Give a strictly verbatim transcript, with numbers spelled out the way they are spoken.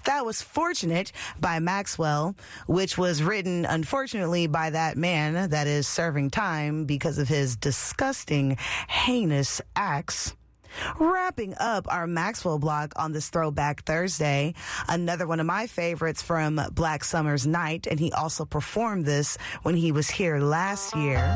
That was Fortunate by Maxwell, which was written, unfortunately, by that man that is serving time because of his disgusting, heinous acts. Wrapping up our Maxwell block on this Throwback Thursday, another one of my favorites from Black Summer's Night, and he also performed this when he was here last year.